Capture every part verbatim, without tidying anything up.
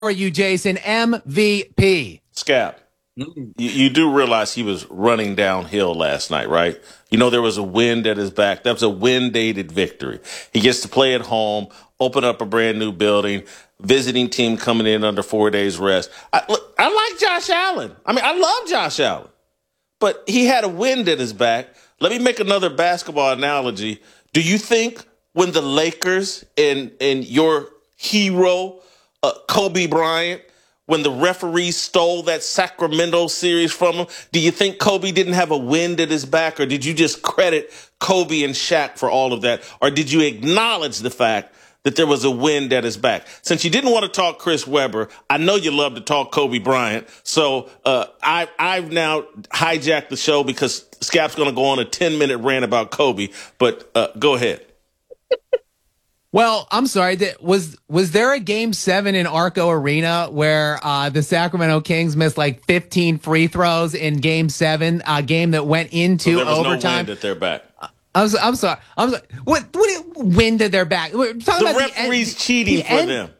are you, Jason? M V P. Scap, you, you do realize he was running downhill last night, right? You know, there was a wind at his back. That was a wind-dated victory. He gets to play at home, open up a brand new building, visiting team coming in under four days rest. I, look, I like Josh Allen. I mean, I love Josh Allen. But he had a wind at his back. Let me make another basketball analogy. Do you think when the Lakers and, and your hero, uh, Kobe Bryant, when the referees stole that Sacramento series from him, do you think Kobe didn't have a wind at his back, or did you just credit Kobe and Shaq for all of that? Or did you acknowledge the fact that there was a wind at his back? Since you didn't want to talk Chris Webber, I know you love to talk Kobe Bryant. So uh, I, I've now hijacked the show because Scap's going to go on a ten-minute rant about Kobe. But uh, go ahead. Well, I'm sorry. Was was there a game seven in Arco Arena where uh, the Sacramento Kings missed like fifteen free throws in game seven, a game that went into so there was overtime? No wind at their back. I'm, so, I'm sorry. I'm sorry. What? What? Do you, wind at their back? We're talking the about referees the, cheating the for end, them.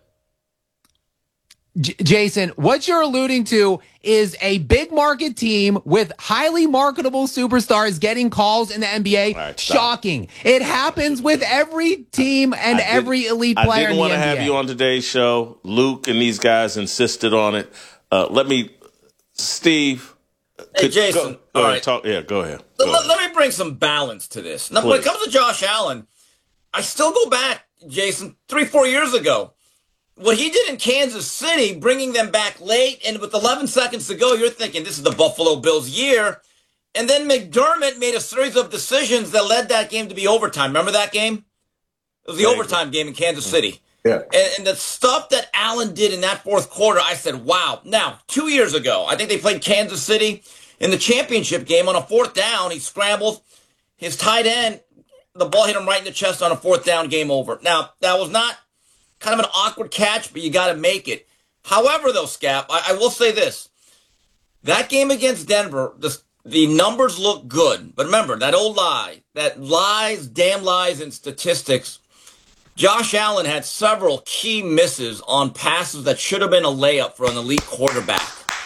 J- Jason, what you're alluding to is a big market team with highly marketable superstars getting calls in the N B A. Right, Shocking. It happens with every team and every elite player in the N B A. I didn't want to have you on today's show. Luke and these guys insisted on it. Uh, let me, Steve. Hey, Jason. Go, go all ahead, right. talk, yeah, go ahead. Go go let, ahead. let me bring some balance to this. Now, Please. when it comes to Josh Allen, I still go back, Jason, three, four years ago. What he did in Kansas City, bringing them back late, and with eleven seconds to go, you're thinking this is the Buffalo Bills' year. And then McDermott made a series of decisions that led that game to be overtime. Remember that game? It was the Thank overtime you. game in Kansas City. Yeah. And, and the stuff that Allen did in that fourth quarter, I said, wow. Now, two years ago, I think they played Kansas City in the championship game on a fourth down. He scrambles. His tight end, the ball hit him right in the chest on a fourth down, game over. Now, that was not kind of an awkward catch, but you got to make it. However, though, Scap, I, I will say this. That game against Denver, the, the numbers look good. But remember, that old lie, that lies, damn lies, and statistics, Josh Allen had several key misses on passes that should have been a layup for an elite quarterback.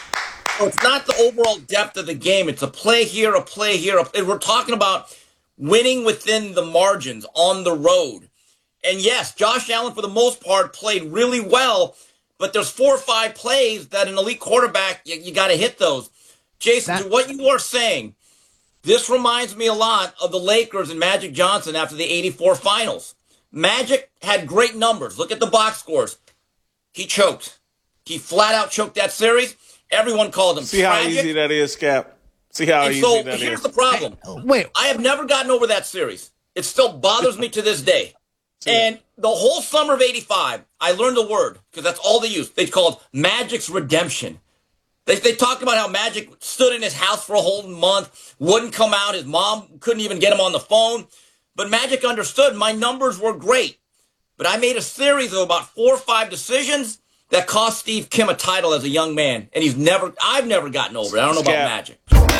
So it's not the overall depth of the game. It's a play here, a play here. A, we're talking about winning within the margins on the road. And yes, Josh Allen, for the most part, played really well, but there's four or five plays that an elite quarterback, you, you got to hit those. Jason, that- to what you are saying, this reminds me a lot of the Lakers and Magic Johnson after the eighty-four finals. Magic had great numbers. Look at the box scores. He choked. He flat out choked that series. Everyone called him See tragic. how easy that is, Scap? See how and easy so that is? So here's the problem. Hey, wait. I have never gotten over that series. It still bothers me to this day. And the whole summer of eighty-five, I learned a word, because that's all they used. They called Magic's redemption. They, they talked about how Magic stood in his house for a whole month, wouldn't come out. His mom couldn't even get him on the phone. But Magic understood my numbers were great. But I made a series of about four or five decisions that cost Steve Kim a title as a young man. And he's never, I've never gotten over it. I don't know Scap. about Magic.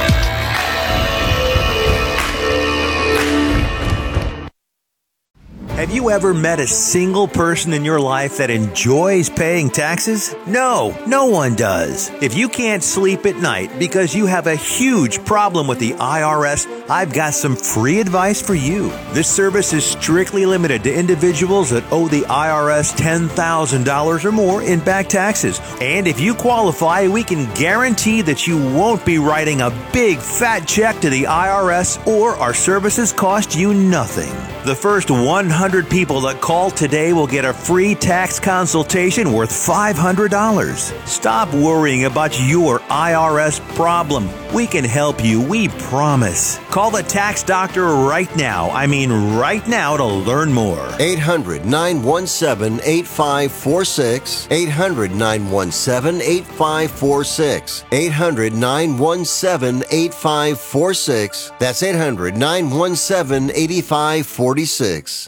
Have you ever met a single person in your life that enjoys paying taxes? No, no one does. If you can't sleep at night because you have a huge problem with the I R S, I've got some free advice for you. This service is strictly limited to individuals that owe the I R S ten thousand dollars or more in back taxes. And if you qualify, we can guarantee that you won't be writing a big fat check to the I R S, or our services cost you nothing. The first one hundred people that call today will get a free tax consultation worth five hundred dollars. Stop worrying about your I R S problem. We can help you, we promise. Call the tax doctor right now. I mean right now to learn more. eight hundred, nine one seven, eight five four six. eight hundred, nine one seven, eight five four six. eight hundred, nine one seven, eight five four six. That's eight hundred, nine one seven, eight five four six.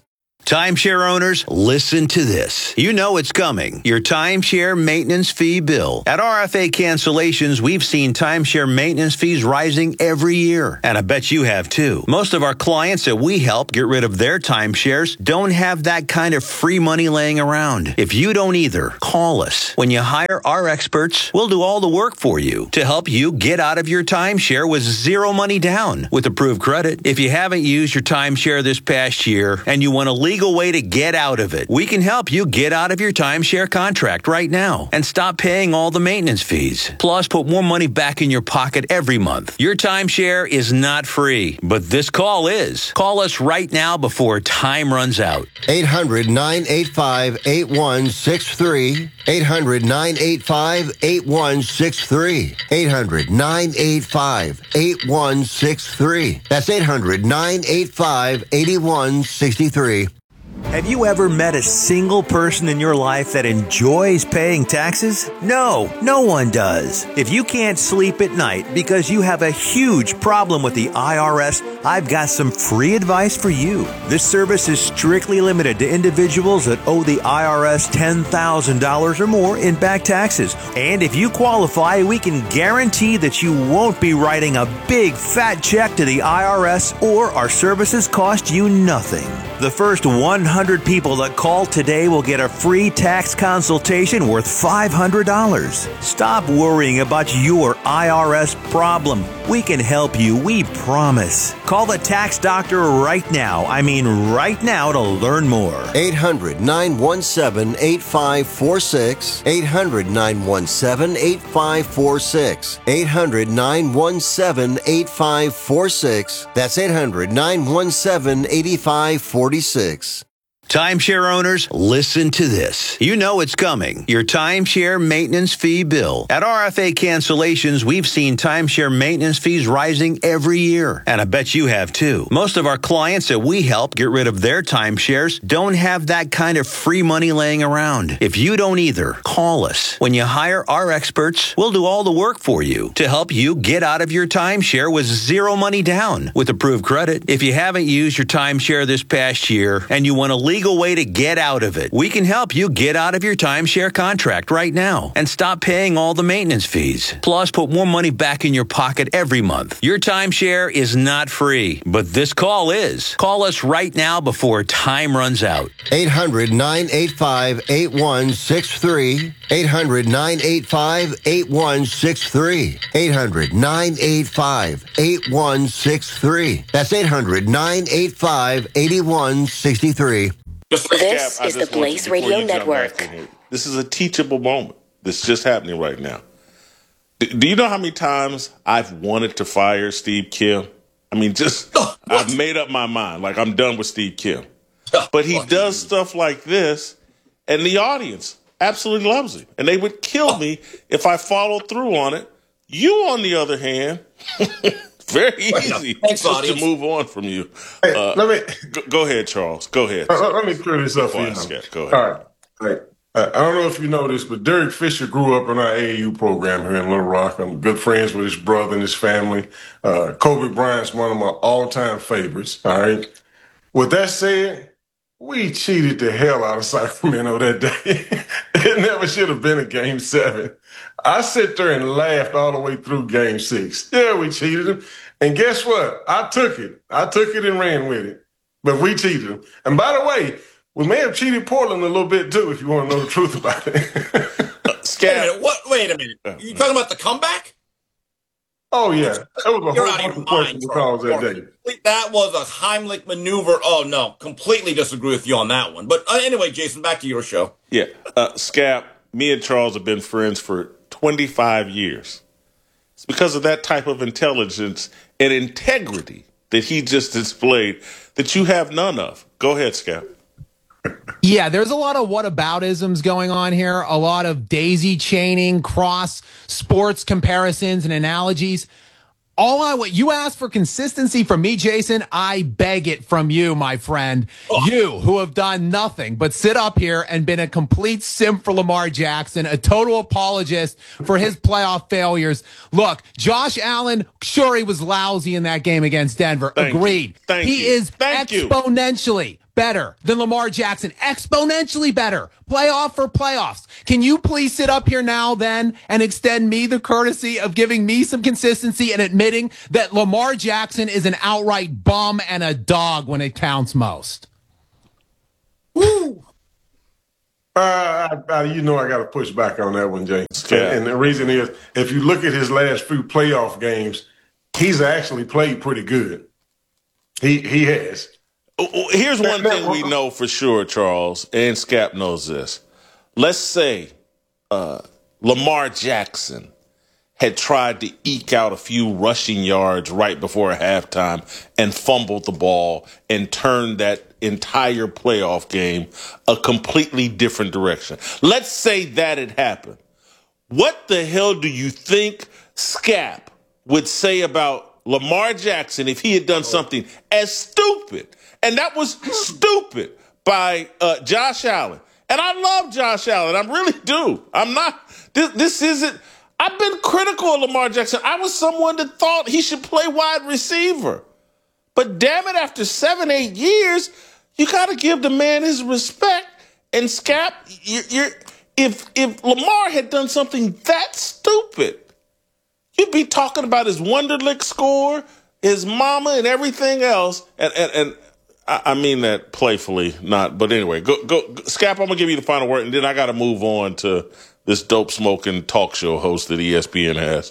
Timeshare owners, listen to this. You know it's coming. Your timeshare maintenance fee bill. At R F A Cancellations, we've seen timeshare maintenance fees rising every year. And I bet you have too. Most of our clients that we help get rid of their timeshares don't have that kind of free money laying around. If you don't either, call us. When you hire our experts, we'll do all the work for you to help you get out of your timeshare with zero money down with approved credit. If you haven't used your timeshare this past year and you want to leave legal way to get out of it, we can help you get out of your timeshare contract right now and stop paying all the maintenance fees. Plus, put more money back in your pocket every month. Your timeshare is not free, but this call is. Call us right now before time runs out. eight hundred, nine eight five, eight one six three. eight hundred, nine eight five, eight one six three. eight hundred, nine eight five, eight one six three. That's eight hundred, nine eight five, eight one six three. Have you ever met a single person in your life that enjoys paying taxes? No, no one does. If you can't sleep at night because you have a huge problem with the I R S, I've got some free advice for you. This service is strictly limited to individuals that owe the I R S ten thousand dollars or more in back taxes. And if you qualify, we can guarantee that you won't be writing a big fat check to the I R S, or our services cost you nothing. The first one hundred people that call today will get a free tax consultation worth five hundred dollars. Stop worrying about your I R S problem. We can help you, we promise. Call the tax doctor right now. I mean right now to learn more. eight hundred, nine one seven, eight five four six. eight hundred, nine one seven, eight five four six. eight hundred, nine one seven, eight five four six. That's eight hundred, nine one seven, eight five four six. Timeshare owners, listen to this. You know it's coming. Your timeshare maintenance fee bill. At R F A Cancellations, we've seen timeshare maintenance fees rising every year. And I bet you have too. Most of our clients that we help get rid of their timeshares don't have that kind of free money laying around. If you don't either, call us. When you hire our experts, we'll do all the work for you to help you get out of your timeshare with zero money down with approved credit. If you haven't used your timeshare this past year and you want to leave legal way to get out of it, we can help you get out of your timeshare contract right now and stop paying all the maintenance fees. Plus, put more money back in your pocket every month. Your timeshare is not free, but this call is. Call us right now before time runs out. eight hundred, nine eight five, eight one six three. eight hundred, nine eight five, eight one six three. eight hundred, nine eight five, eight one six three. That's eight hundred, nine eight five, eight one six three. This is the Blaze Radio Network. This is a teachable moment. This is just happening right now. Do, do you know how many times I've wanted to fire Steve Kim? I mean, just, I've made up my mind. Like, I'm done with Steve Kim. But he does stuff like this, and the audience absolutely loves him. And they would kill me if I followed through on it. You, on the other hand, very easy Thanks, just audience. to move on from you. Hey, Uh, let me go, go ahead, Charles. Go ahead. uh, let me clear this up for you. Quiet, Scott. Go ahead. All right. All right. Uh, I don't know if you know this, but Derek Fisher grew up in our A A U program here in Little Rock. I'm good friends with his brother and his family. Uh, Kobe Bryant's one of my all-time favorites. All right. With that said, we cheated the hell out of Sacramento that day. It never should have been a game seven. I sit there and laughed all the way through game six. Yeah, we cheated them. And guess what? I took it. I took it and ran with it. But we cheated them. And by the way, we may have cheated Portland a little bit too, if you want to know the truth about it. Uh, Wait a Scab, minute. What? Wait a minute. You talking about the comeback? Oh, yeah. That was a You're whole out of bunch your of questions mind, calls that Charles. day. That was a Heimlich maneuver. Oh, no. Completely disagree with you on that one. But uh, anyway, Jason, back to your show. yeah, uh, Scab, me and Charles have been friends for twenty-five years. It's because of that type of intelligence and integrity that he just displayed that you have none of. Go ahead, Scab. Yeah, there's a lot of whataboutisms going on here, a lot of daisy chaining, cross sports comparisons and analogies. All I want, you ask for consistency from me, Jason. I beg it from you, my friend. You who have done nothing but sit up here and been a complete simp for Lamar Jackson, a total apologist for his playoff failures. Look, Josh Allen, sure, he was lousy in that game against Denver. Thank you. Agreed. Thank he you. is Thank you. exponentially better than Lamar Jackson, exponentially better, playoff for playoffs. Can you please sit up here now then and extend me the courtesy of giving me some consistency and admitting that Lamar Jackson is an outright bum and a dog when it counts most? Woo! Uh, I, I, you know I got to push back on that one, James. Yeah. And the reason is, if you look at his last few playoff games, he's actually played pretty good. He he has. Here's one thing we know for sure, Charles, and Scap knows this. Let's say uh, Lamar Jackson had tried to eke out a few rushing yards right before halftime and fumbled the ball and turned that entire playoff game a completely different direction. Let's say that had happened. What the hell do you think Scap would say about Lamar Jackson if he had done something as stupid? And that was stupid by uh, Josh Allen. And I love Josh Allen. I really do. I'm not, this, this isn't, I've been critical of Lamar Jackson. I was someone that thought he should play wide receiver. But damn it, after seven, eight years, you got to give the man his respect. And Scap, you're, you're, if if Lamar had done something that stupid, you'd be talking about his Wonderlic score, his mama, and everything else. And and, and I, I mean that playfully, not. But anyway, go go, Scap. I'm gonna give you the final word, and then I got to move on to this dope smoking talk show host that E S P N has.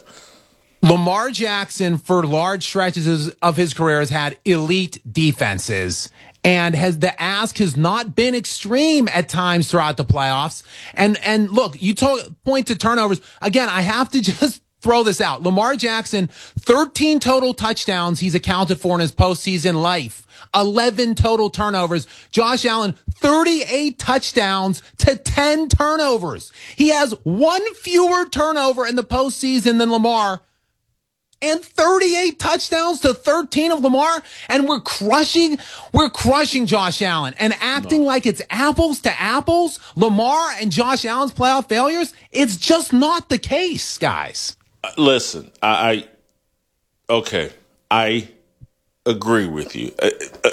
Lamar Jackson, for large stretches of his career, has had elite defenses. And has the ask has not been extreme at times throughout the playoffs. And and look, you to, point to turnovers. Again, I have to just throw this out. Lamar Jackson, thirteen total touchdowns he's accounted for in his postseason life. eleven total turnovers. Josh Allen, thirty-eight touchdowns to ten turnovers. He has one fewer turnover in the postseason than Lamar. And thirty-eight touchdowns to thirteen of Lamar. And we're crushing, we're crushing Josh Allen and acting no. like it's apples to apples. Lamar and Josh Allen's playoff failures. It's just not the case, guys. Uh, listen, I, I, okay, I agree with you. Uh, uh,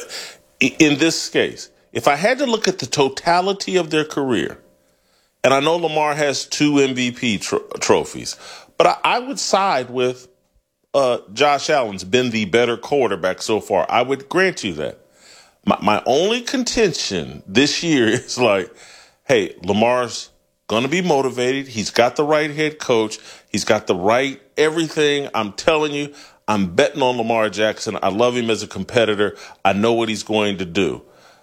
in this case, if I had to look at the totality of their career, and I know Lamar has two M V P tro- trophies, but I, I would side with Uh, Josh Allen's been the better quarterback so far. I would grant you that. My, my only contention this year is like, hey, Lamar's going to be motivated. He's got the right head coach. He's got the right everything. I'm telling you, I'm betting on Lamar Jackson. I love him as a competitor. I know what he's going to do.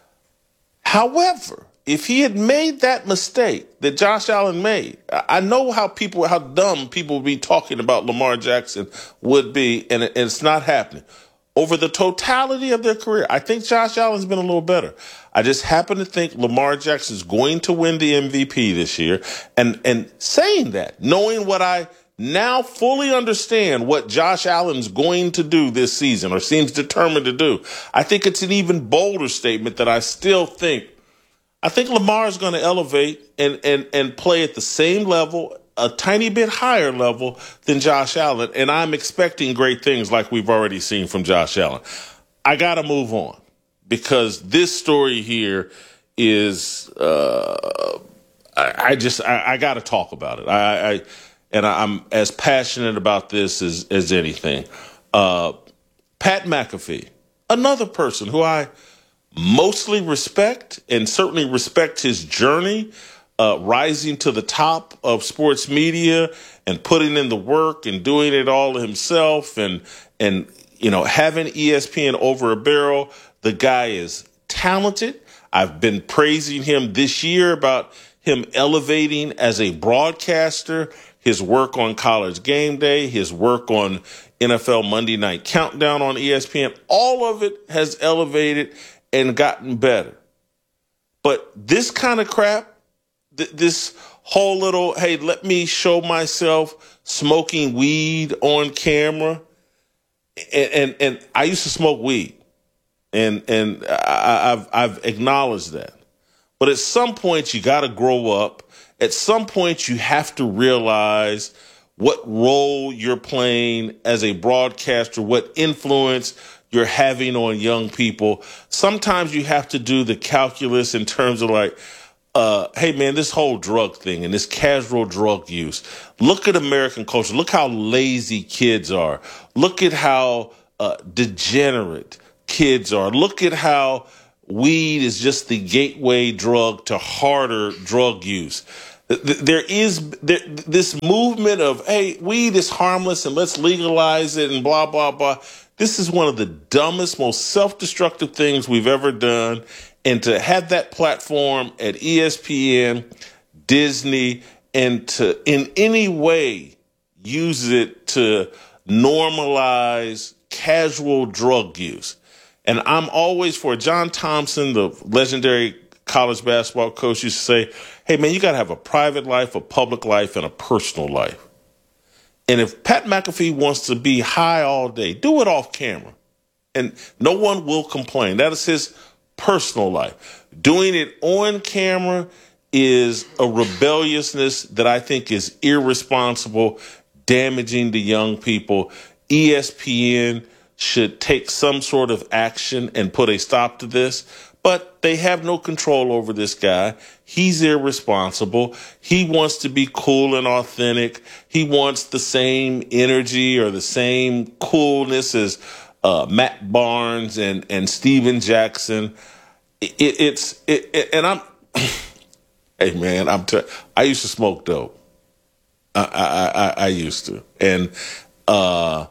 However, if he had made that mistake that Josh Allen made, I know how people, how dumb people would be talking about Lamar Jackson would be, and it's not happening. Over the totality of their career, I think Josh Allen's been a little better. I just happen to think Lamar Jackson's going to win the M V P this year. And, and saying that, knowing what I now fully understand what Josh Allen's going to do this season, or seems determined to do, I think it's an even bolder statement that I still think I think Lamar is going to elevate and, and, and play at the same level, a tiny bit higher level than Josh Allen. And I'm expecting great things like we've already seen from Josh Allen. I got to move on because this story here is, uh, I, I just, I, I got to talk about it. I, I and I, I'm as passionate about this as, as anything. Uh, Pat McAfee, another person who I mostly respect and certainly respect his journey, uh, rising to the top of sports media and putting in the work and doing it all himself and, and, you know, having E S P N over a barrel. The guy is talented. I've been praising him this year about him elevating as a broadcaster, his work on College Game Day, his work on N F L Monday Night Countdown on E S P N. All of it has elevated and gotten better. But this kind of crap, th- this whole little, hey, let me show myself smoking weed on camera. And and, and I used to smoke weed. And and I, I've I've acknowledged that. But at some point you gotta grow up. At some point you have to realize what role you're playing as a broadcaster, what influence you're having on young people. Sometimes you have to do the calculus in terms of like, uh, hey man, this whole drug thing and this casual drug use. Look at American culture. Look how lazy kids are. Look at how uh, degenerate kids are. Look at how weed is just the gateway drug to harder drug use. There is there, this movement of, hey, weed is harmless and let's legalize it and blah, blah, blah. This is one of the dumbest, most self-destructive things we've ever done. And to have that platform at E S P N, Disney, and to in any way use it to normalize casual drug use. And I'm always for John Thompson, the legendary college basketball coach, used to say, hey, man, you got to have a private life, a public life, and a personal life. And if Pat McAfee wants to be high all day, do it off camera. And no one will complain. That is his personal life. Doing it on camera is a rebelliousness that I think is irresponsible, damaging to young people. E S P N should take some sort of action and put a stop to this. But they have no control over this guy. He's irresponsible. He wants to be cool and authentic. He wants the same energy or the same coolness as uh, Matt Barnes and, and Steven Jackson. It, it's it, it, and I'm hey man, I'm t- I used to smoke dope. I I, I, I used to, and uh,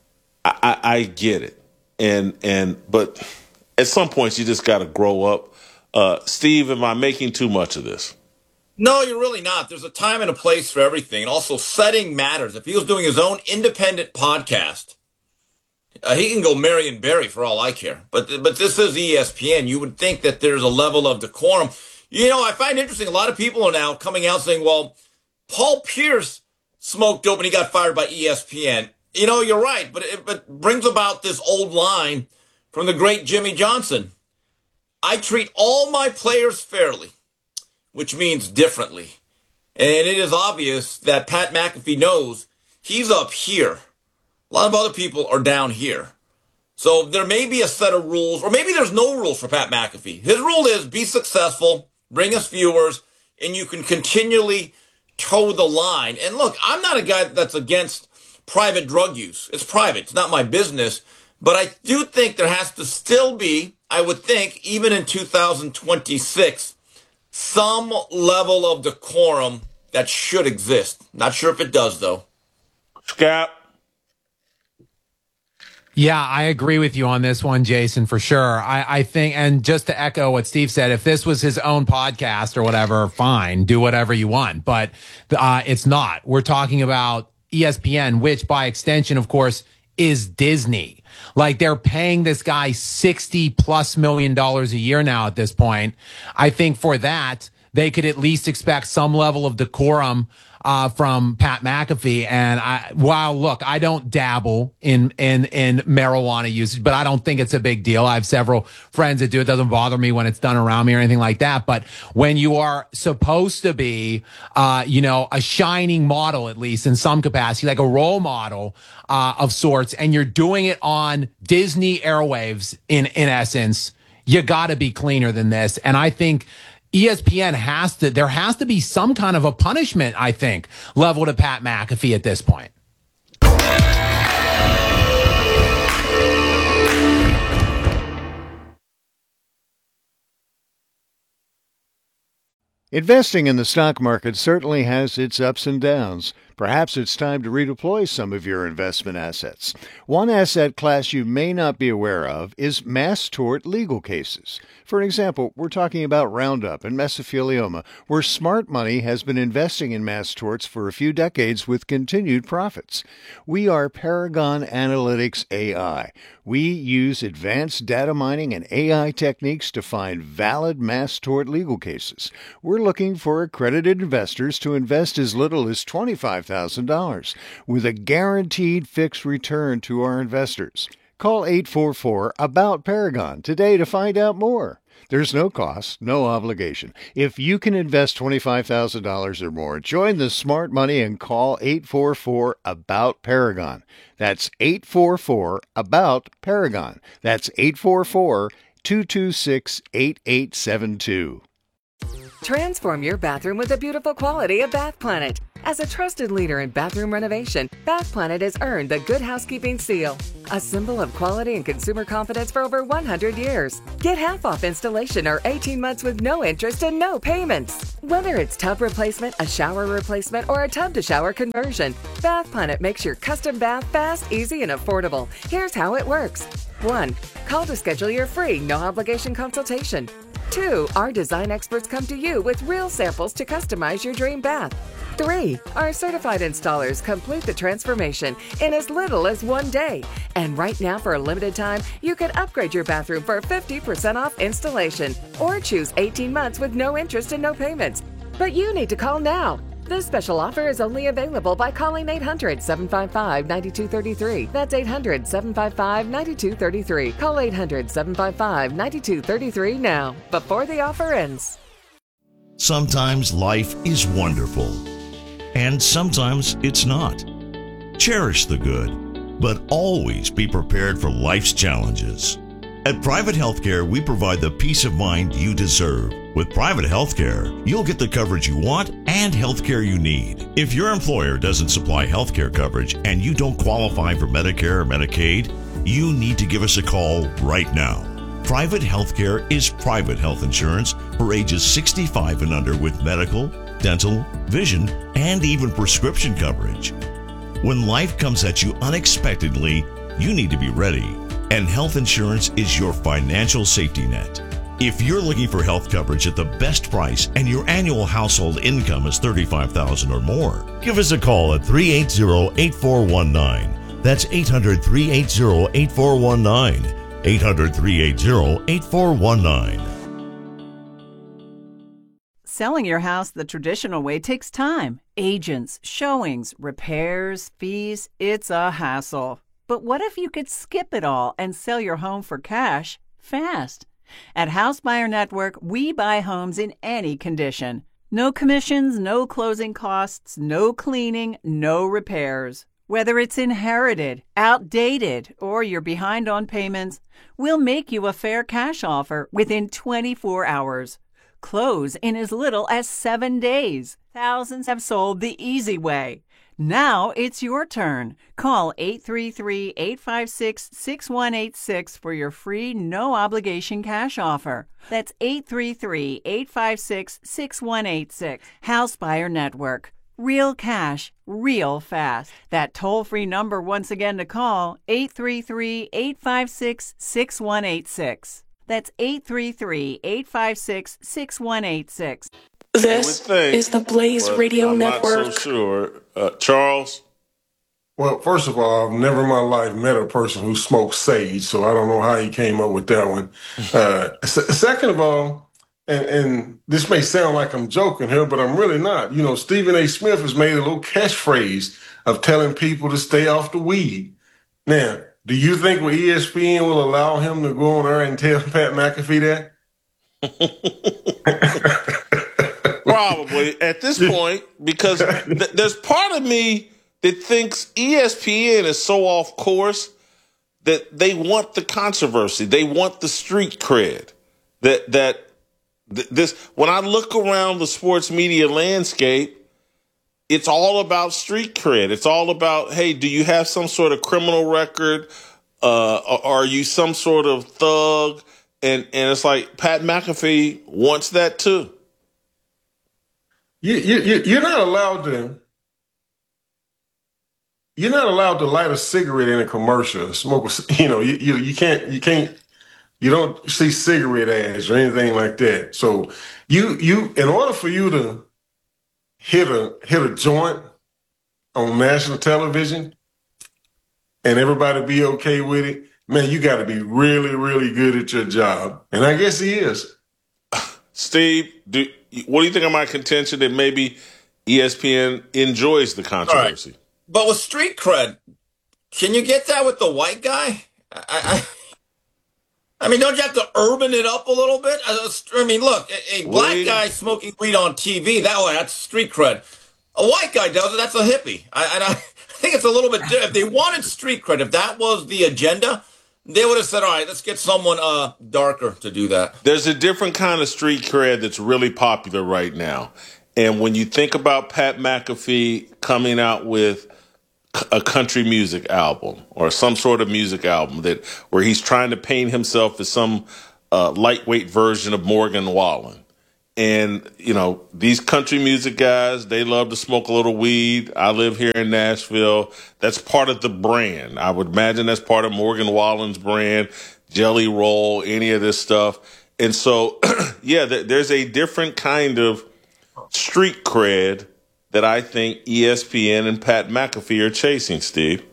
I, I get it, and and but. At some points, you just got to grow up. Uh, Steve, am I making too much of this? No, you're really not. There's a time and a place for everything. And also, setting matters. If he was doing his own independent podcast, uh, he can go Marion Barry for all I care. But but this is E S P N. You would think that there's a level of decorum. You know, I find interesting, a lot of people are now coming out saying, well, Paul Pierce smoked dope and he got fired by E S P N. You know, you're right. But it but brings about this old line from the great Jimmy Johnson. I treat all my players fairly, which means differently. And it is obvious that Pat McAfee knows he's up here. A lot of other people are down here. So there may be a set of rules, or maybe there's no rules for Pat McAfee. His rule is be successful, bring us viewers, and you can continually toe the line. And look, I'm not a guy that's against private drug use. It's private. It's not my business. But I do think there has to still be, I would think, even in two thousand twenty-six, some level of decorum that should exist. Not sure if it does, though. Scott? Yeah, I agree with you on this one, Jason, for sure. I, I think, and just to echo what Steve said, if this was his own podcast or whatever, fine, do whatever you want. But uh, it's not. We're talking about E S P N, which by extension, of course, is Disney. Like, they're paying this guy sixty plus million dollars a year now at this point. I think for that, they could at least expect some level of decorum uh, from Pat McAfee. And I, wow, look, I don't dabble in, in, in marijuana usage, but I don't think it's a big deal. I have several friends that do. It doesn't bother me when it's done around me or anything like that. But when you are supposed to be, uh, you know, a shining model, at least in some capacity, like a role model, uh, of sorts, and you're doing it on Disney airwaves in, in essence, you gotta be cleaner than this. And I think E S P N has to, there has to be some kind of a punishment, I think, leveled to Pat McAfee at this point. Investing in the stock market certainly has its ups and downs. Perhaps it's time to redeploy some of your investment assets. One asset class you may not be aware of is mass tort legal cases. For example, we're talking about Roundup and mesothelioma, where smart money has been investing in mass torts for a few decades with continued profits. We are Paragon Analytics A I. We use advanced data mining and A I techniques to find valid mass tort legal cases. We're looking for accredited investors to invest as little as twenty-five thousand dollars with a guaranteed fixed return to our investors. Call eight four four, A B O U T, Paragon today to find out more. There's no cost, no obligation. If you can invest twenty-five thousand dollars or more, join the smart money and call eight four four, A B O U T, Paragon. That's eight four four, A B O U T, Paragon. That's eight four four, two two six, eight eight seven two. Transform your bathroom with the beautiful quality of Bath Planet. As a trusted leader in bathroom renovation, Bath Planet has earned the Good Housekeeping seal, a symbol of quality and consumer confidence for over one hundred years. Get half off installation or eighteen months with no interest and no payments. Whether it's tub replacement, a shower replacement, or a tub-to-shower conversion, Bath Planet makes your custom bath fast, easy, and affordable. Here's how it works. one. Call to schedule your free, no-obligation consultation. two. Our design experts come to you with real samples to customize your dream bath. three. Our certified installers complete the transformation in as little as one day. And right now, for a limited time, you can upgrade your bathroom for fifty percent off installation or choose eighteen months with no interest and no payments. But you need to call now. This special offer is only available by calling eight hundred, seven five five, nine two three three. That's eight hundred, seven five five, nine two three three. Call eight hundred, seven five five, nine two three three now, before the offer ends. Sometimes life is wonderful, and sometimes it's not. Cherish the good, but always be prepared for life's challenges. At Private Healthcare, we provide the peace of mind you deserve. With Private Healthcare, you'll get the coverage you want and healthcare you need. If your employer doesn't supply healthcare coverage and you don't qualify for Medicare or Medicaid, you need to give us a call right now. Private Healthcare is private health insurance for ages sixty-five and under with medical, dental, vision, and even prescription coverage. When life comes at you unexpectedly, you need to be ready, and health insurance is your financial safety net. If you're looking for health coverage at the best price and your annual household income is thirty-five thousand dollars or more, give us a call at three eight zero, eight four one nine. That's eight hundred, three eight zero, eight four one nine. eight hundred, three eight zero, eight four one nine. Selling your house the traditional way takes time. Agents, showings, repairs, fees. It's a hassle. But what if you could skip it all and sell your home for cash fast? At House Buyer Network, we buy homes in any condition. No commissions, no closing costs, no cleaning, no repairs. Whether it's inherited, outdated, or you're behind on payments, we'll make you a fair cash offer within twenty-four hours. Close in as little as seven days. Thousands have sold the easy way. Now it's your turn. Call eight three three, eight five six, six one eight six for your free no-obligation cash offer. That's eight three three, eight five six, six one eight six. House Buyer Network. Real cash, real fast. That toll-free number once again to call, eight three three, eight five six, six one eight six. That's eight three three, eight five six, six one eight six. This think, is the Blaze Radio I'm Network. I'm not so sure. Uh, Charles? Well, first of all, I've never in my life met a person who smokes sage, so I don't know how he came up with that one. Uh, s- second of all, and, and this may sound like I'm joking here, but I'm really not. You know, Stephen A. Smith has made a little catchphrase of telling people to stay off the weed. Now, do you think E S P N will allow him to go on there and tell Pat McAfee that? Probably at this point, because th- there's part of me that thinks E S P N is so off course that they want the controversy. They want the street cred. That, that th- this, when I look around the sports media landscape, it's all about street cred. It's all about, hey, do you have some sort of criminal record? Uh, or are you some sort of thug? And, and it's like Pat McAfee wants that too. You, you, you're not allowed to. You're not allowed to light a cigarette in a commercial. Smoke, a, you know, you, you you can't you can't you don't see cigarette ads or anything like that. So you you in order for you to hit a hit a joint on national television and everybody be okay with it, man, you got to be really really good at your job. And I guess he is. Steve, do, what do you think of my contention that maybe E S P N enjoys the controversy? Right. But with street cred, can you get that with the white guy? I, I, I mean, don't you have to urban it up a little bit? I mean, look, a, a black Weed. guy smoking weed on T V, that way, that's street cred. A white guy does it, that's a hippie. I, I, I think it's a little bit different. If they wanted street cred, if that was the agenda, they would have said, all right, let's get someone uh, darker to do that. There's a different kind of street cred that's really popular right now. And when you think about Pat McAfee coming out with a country music album or some sort of music album that where he's trying to paint himself as some uh, lightweight version of Morgan Wallen. And, you know, these country music guys, they love to smoke a little weed. I live here in Nashville. That's part of the brand. I would imagine that's part of Morgan Wallen's brand, Jelly Roll, any of this stuff. And so, yeah, th- there's a different kind of street cred that I think E S P N and Pat McAfee are chasing, Steve.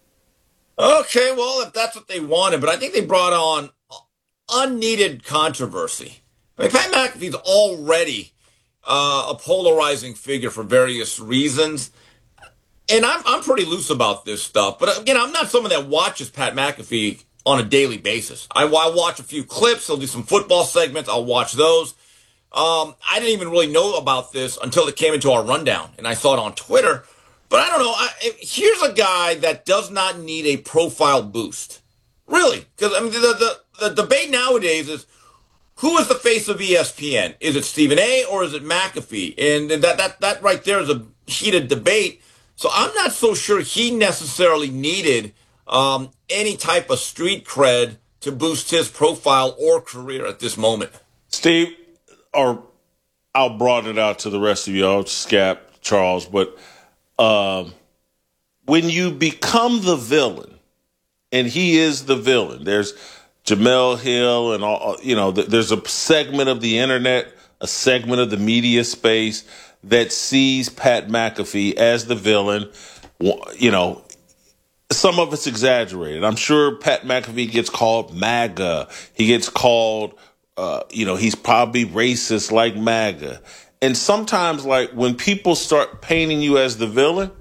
Okay, well, if that's what they wanted, but I think they brought on unneeded controversy. I mean, Pat McAfee's already uh, a polarizing figure for various reasons, and I'm I'm pretty loose about this stuff. But again, I'm not someone that watches Pat McAfee on a daily basis. I, I watch a few clips. He'll do some football segments. I'll watch those. Um, I didn't even really know about this until it came into our rundown, and I saw it on Twitter. But I don't know. I, here's a guy that does not need a profile boost, really, because I mean the, the the debate nowadays is who is the face of E S P N? Is it Stephen A. or is it McAfee? And that that that right there is a heated debate. So I'm not so sure he necessarily needed um, any type of street cred to boost his profile or career at this moment. Steve. Or I'll broaden it out to the rest of y'all, Scap, Charles, but um, when you become the villain, and he is the villain, there's Jemele Hill and all, you know, there's a segment of the internet, a segment of the media space that sees Pat McAfee as the villain. You know, some of it's exaggerated. I'm sure Pat McAfee gets called MAGA. He gets called Uh, you know, he's probably racist like MAGA. And sometimes, like, when people start painting you as the villain,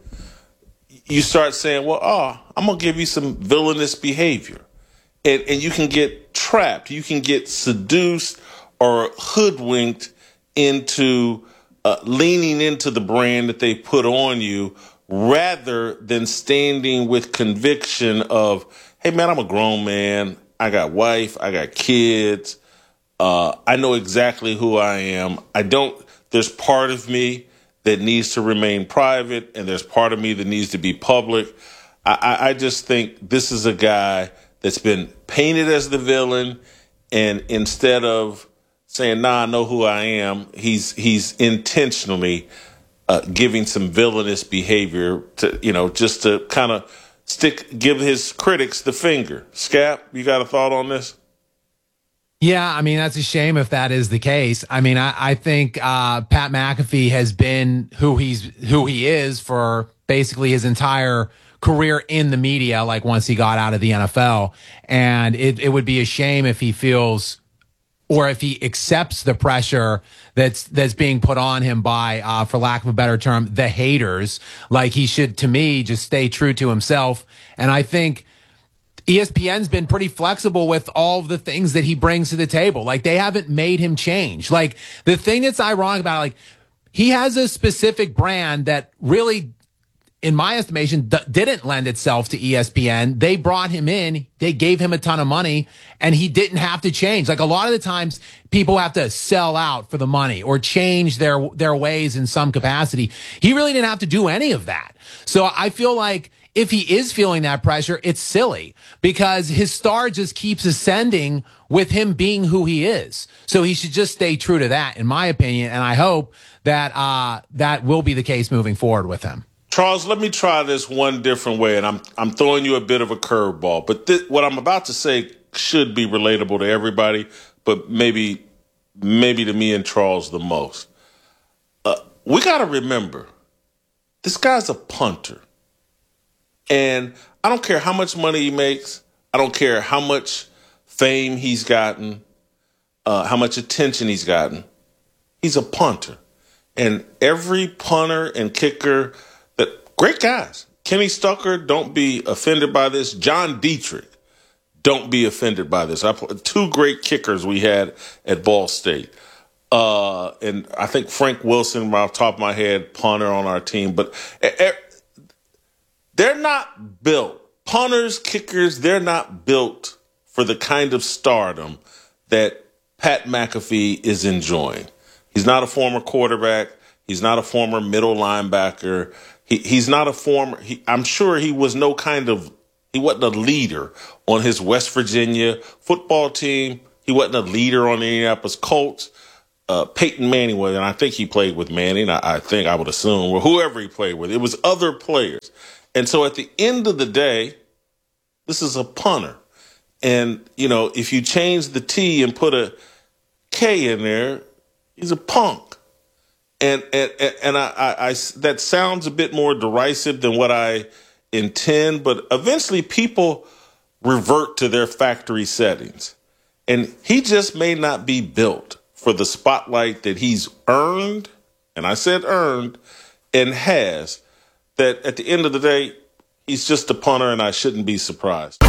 you start saying, well, oh, I'm going to give you some villainous behavior. And, and you can get trapped. You can get seduced or hoodwinked into uh, leaning into the brand that they put on you rather than standing with conviction of, hey, man, I'm a grown man. I got wife. I got kids. Uh, I know exactly who I am. I don't, there's part of me that needs to remain private and there's part of me that needs to be public. I, I, I just think this is a guy that's been painted as the villain, and instead of saying, nah, I know who I am, he's, he's intentionally uh, giving some villainous behavior to, you know, just to kind of stick, give his critics the finger. Scap, you got a thought on this? Yeah, I mean, that's a shame if that is the case. I mean, I, I think uh, Pat McAfee has been who he's who he is for basically his entire career in the media, like once he got out of the N F L. And it, it would be a shame if he feels or if he accepts the pressure that's that's being put on him by, uh, for lack of a better term, the haters. Like, he should, to me, just stay true to himself. And I think E S P N's been pretty flexible with all of the things that he brings to the table. Like, they haven't made him change. Like, the thing that's ironic about it, like, he has a specific brand that really, in my estimation, d- didn't lend itself to E S P N. They brought him in, they gave him a ton of money, and he didn't have to change. Like, a lot of the times, people have to sell out for the money or change their their ways in some capacity. He really didn't have to do any of that. So I feel like if he is feeling that pressure, it's silly because his star just keeps ascending with him being who he is. So he should just stay true to that, in my opinion. And I hope that uh, that will be the case moving forward with him. Charles, let me try this one different way, and I'm I'm throwing you a bit of a curveball. But th- what I'm about to say should be relatable to everybody, but maybe maybe to me and Charles the most. Uh, we got to remember, this guy's a punter. And I don't care how much money he makes. I don't care how much fame he's gotten, uh, how much attention he's gotten. He's a punter. And every punter and kicker, that great guys. Kenny Stucker, don't be offended by this. John Dietrich. don't be offended by this. I two great kickers we had at Ball State. Uh, and I think Frank Wilson, off the top of my head, punter on our team. But they're not built. Punters, kickers, they're not built for the kind of stardom that Pat McAfee is enjoying. He's not a former quarterback. He's not a former middle linebacker. He, he's not a former, he, I'm sure he was no kind of, he wasn't a leader on his West Virginia football team. He wasn't a leader on the Indianapolis Colts. Uh, Peyton Manning was, and I think he played with Manning. I, I think I would assume, or whoever he played with. It was other players. And so at the end of the day, this is a punter. And, you know, if you change the T and put a K in there, he's a punk. And and, and I, I, I, that sounds a bit more derisive than what I intend, but eventually people revert to their factory settings. And he just may not be built for the spotlight that he's earned, and I said earned, and has, that at the end of the day, he's just a punter, and I shouldn't be surprised.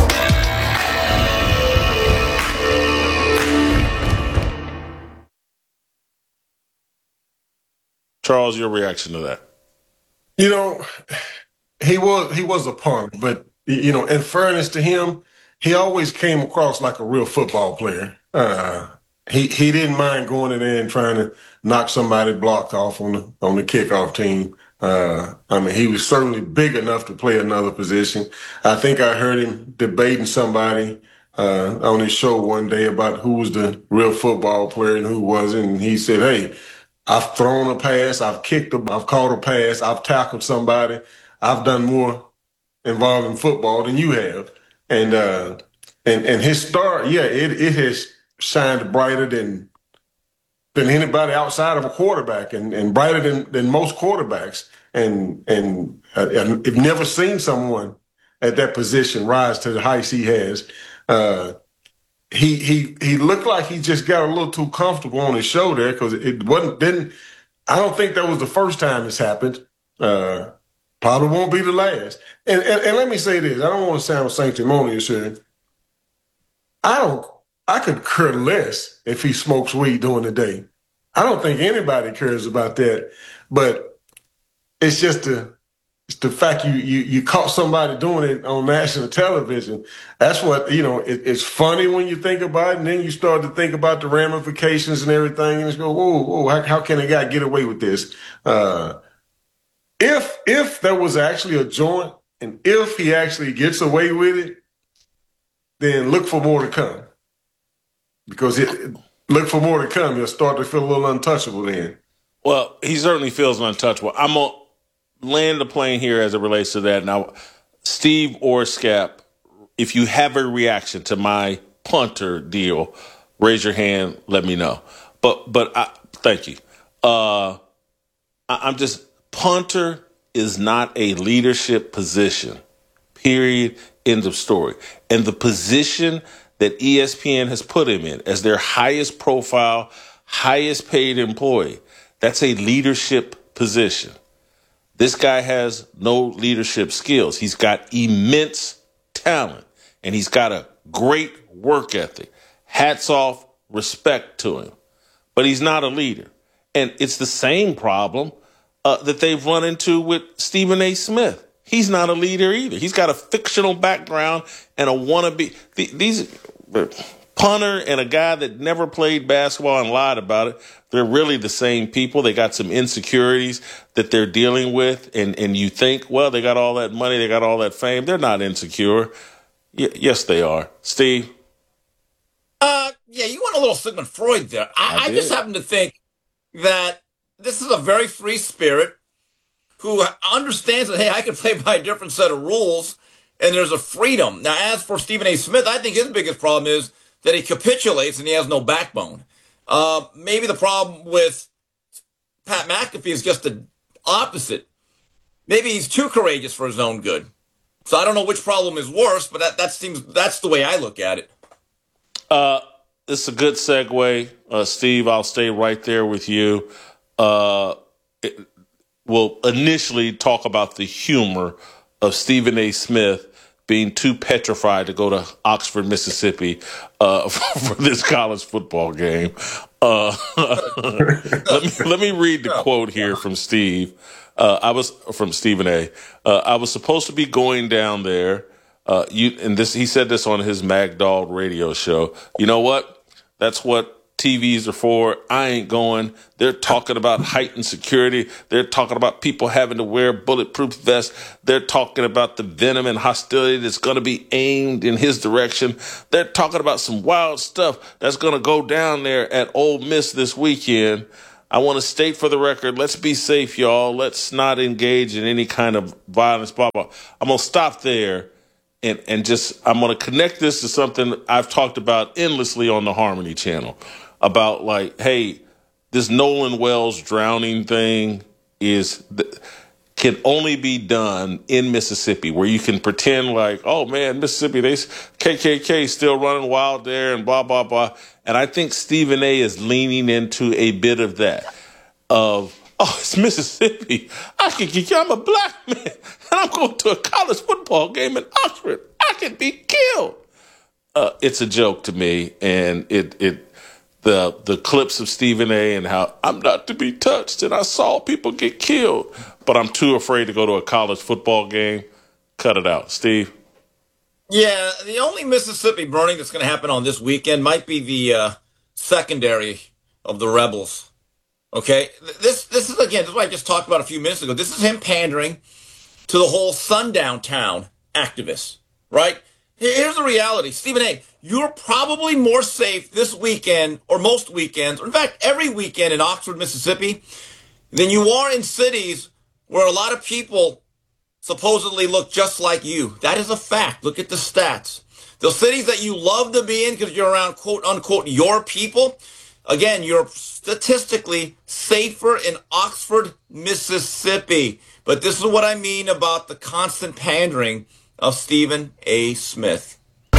Charles, your reaction to that? You know, he was he was a punter, but, you know, in fairness to him, he always came across like a real football player. Uh, he he didn't mind going in there and trying to knock somebody blocked off on the on the kickoff team. Uh, I mean, he was certainly big enough to play another position. I think I heard him debating somebody uh, on his show one day about who was the real football player and who wasn't. And he said, "Hey, I've thrown a pass, I've kicked a, I've caught a pass, I've tackled somebody. I've done more involved in football than you have." And uh, and and his star, yeah, it it has shined brighter than than anybody outside of a quarterback, and, and brighter than, than most quarterbacks. And and uh, I've never seen someone at that position rise to the heights he has. Uh, he he he looked like he just got a little too comfortable on his show there, because it wasn't. Didn't I don't think that was the first time this happened. Uh, probably won't be the last. And, and and let me say this: I don't want to sound sanctimonious here. I don't. I could care less if he smokes weed during the day. I don't think anybody cares about that. But it's just the it's the fact you you you caught somebody doing it on national television. That's what, you know, it, it's funny when you think about it, and then you start to think about the ramifications and everything, and it's go, whoa, whoa, how, how can a guy get away with this? Uh, if if there was actually a joint, and if he actually gets away with it, then look for more to come. Because it, look for more to come. He'll start to feel a little untouchable then. Well, he certainly feels untouchable. I'm going to land the plane here as it relates to that. Now, Steve Orscap, if you have a reaction to my punter deal, raise your hand, let me know. But but I, thank you. Uh, I, I'm just, punter is not a leadership position, period, end of story. And the position that E S P N has put him in as their highest profile, highest paid employee, that's a leadership position. This guy has no leadership skills. He's got immense talent, and he's got a great work ethic. Hats off, respect to him. But he's not a leader. And it's the same problem uh, that they've run into with Stephen A. Smith. He's not a leader either. He's got a fictional background and a wannabe. These punter and a guy that never played basketball and lied about it, they're really the same people. They got some insecurities that they're dealing with. And, and you think, well, they got all that money, they got all that fame. They're not insecure. Y- yes, they are. Steve? Uh, yeah, you went a little Sigmund Freud there. I, I, I just happen to think that this is a very free spirit who understands that, hey, I can play by a different set of rules, and there's a freedom. Now, as for Stephen A. Smith, I think his biggest problem is that he capitulates and he has no backbone. Uh, maybe the problem with Pat McAfee is just the opposite. Maybe he's too courageous for his own good. So I don't know which problem is worse, but that, that seems that's the way I look at it. Uh, this is a good segue. Uh, Steve, I'll stay right there with you. Uh, it, we'll initially talk about the humor of Stephen A. Smith being too petrified to go to Oxford, Mississippi uh, for, for this college football game. Uh, let me let me read the quote here from Steve. Uh, I was from Stephen A. Uh, I was supposed to be going down there. Uh, you and this he said this on his Magdald radio show. You know what? That's what T Vs are for. I ain't going. They're talking about heightened security. They're talking about people having to wear bulletproof vests. They're talking about the venom and hostility that's going to be aimed in his direction. They're talking about some wild stuff that's going to go down there at Ole Miss this weekend. I want to state for the record, let's be safe, y'all. Let's not engage in any kind of violence, blah, blah. I'm going to stop there and, and just, I'm going to connect this to something I've talked about endlessly on the Harmony channel. About like, hey, this Nolan Wells drowning thing is can only be done in Mississippi, where you can pretend like, oh man, Mississippi, they K K K still running wild there and blah blah blah. And I think Stephen A. is leaning into a bit of that. Of oh, it's Mississippi. I can get. I'm a black man, and I'm going to a college football game in Oxford. I can be killed. Uh, it's a joke to me, and it it. The the clips of Stephen A. and how I'm not to be touched and I saw people get killed, but I'm too afraid to go to a college football game. Cut it out. Steve? Yeah, the only Mississippi burning that's going to happen on this weekend might be the uh, secondary of the rebels. Okay? This, this is, again, this is what I just talked about a few minutes ago. This is him pandering to the whole sundown town activists, right? Here's the reality. Stephen A., you're probably more safe this weekend, or most weekends, or in fact, every weekend in Oxford, Mississippi, than you are in cities where a lot of people supposedly look just like you. That is a fact. Look at the stats. The cities that you love to be in because you're around, quote, unquote, your people, again, you're statistically safer in Oxford, Mississippi. But this is what I mean about the constant pandering of Stephen A. Smith.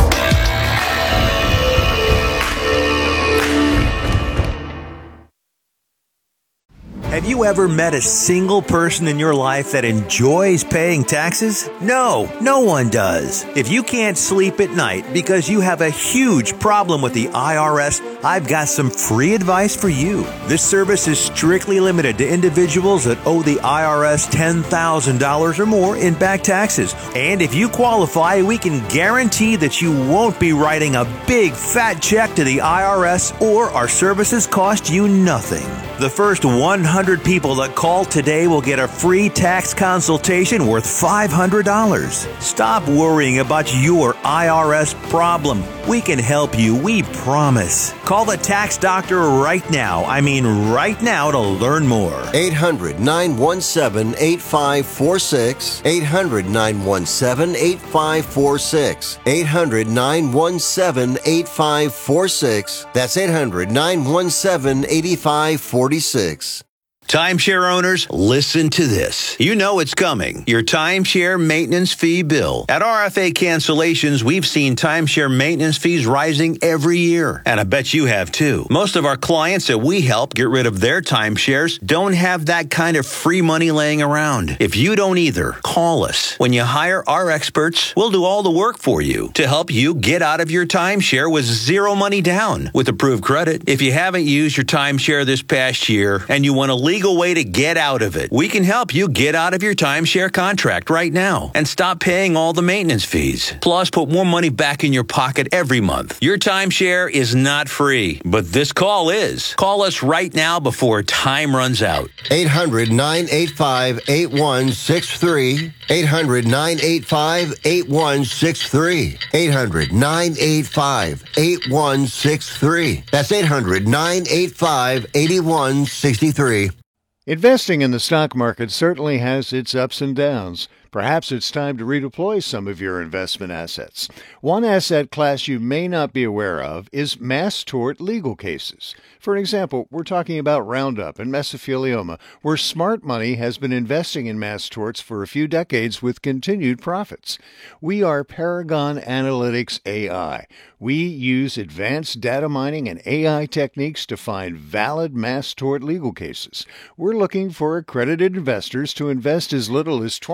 Have you ever met a single person in your life that enjoys paying taxes? No, no one does. If you can't sleep at night because you have a huge problem with the I R S, I've got some free advice for you. This service is strictly limited to individuals that owe the I R S ten thousand dollars or more in back taxes. And if you qualify, we can guarantee that you won't be writing a big fat check to the I R S, or our services cost you nothing. The first one hundred people that call today will get a free tax consultation worth five hundred dollars. Stop worrying about your I R S problem. We can help you, we promise. Call the tax doctor right now. I mean right now to learn more. eight hundred, nine one seven, eight five four six. eight hundred, nine one seven, eight five four six. eight hundred, nine one seven, eight five four six. That's eight hundred, nine one seven, eight five four six. Timeshare owners, listen to this. You know it's coming. Your timeshare maintenance fee bill. At R F A Cancellations, we've seen timeshare maintenance fees rising every year. And I bet you have too. Most of our clients that we help get rid of their timeshares don't have that kind of free money laying around. If you don't either, call us. When you hire our experts, we'll do all the work for you to help you get out of your timeshare with zero money down with approved credit. If you haven't used your timeshare this past year and you want to legal way to get out of it, we can help you get out of your timeshare contract right now and stop paying all the maintenance fees. Plus, put more money back in your pocket every month. Your timeshare is not free, but this call is. Call us right now before time runs out. eight hundred, nine eight five, eight one six three. eight hundred, nine eight five, eight one six three. eight hundred, nine eight five, eight one six three. That's eight hundred, nine eight five, eight one six three. Investing in the stock market certainly has its ups and downs. Perhaps it's time to redeploy some of your investment assets. One asset class you may not be aware of is mass tort legal cases. For example, we're talking about Roundup and mesothelioma, where smart money has been investing in mass torts for a few decades with continued profits. We are Paragon Analytics A I. We use advanced data mining and A I techniques to find valid mass tort legal cases. We're looking for accredited investors to invest as little as twenty-five